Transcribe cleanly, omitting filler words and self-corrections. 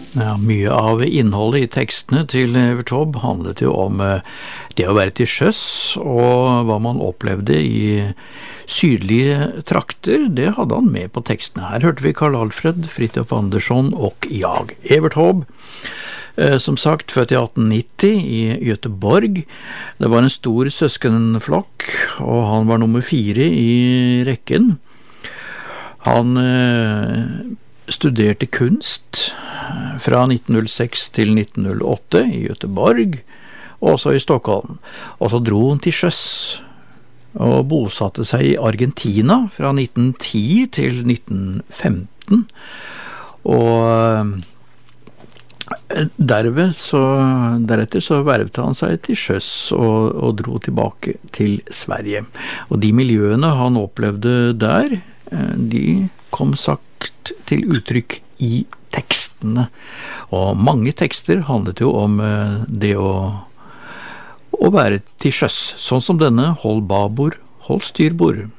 Ja, mye av innholdet i tekstene til Evert Taube handlet jo om det å være til sjøs, og hva man opplevde i sydlige trakter, det hadde han med på tekstene. Her hørte vi Karl Alfred, Fridtjof Andersson og jag. Evert Taube, som sagt, født i 1890 i Göteborg. Det var en stor søskenflokk, og han var nummer 4 i rekken. Han studerte kunst fra 1906 til 1908 i Göteborg, og også i Stockholm. Og så dro han til sjøs og bosatte seg i Argentina fra 1910 til 1915. Og deretter så vervet han seg til sjøs og dro tilbake til Sverige. Og de miljøene han opplevde der, de kom sagt til uttrykk i tekstene. Og mange tekster handlet jo om det å være til sjøs, sånn som denne Hold babord, hold styrbord.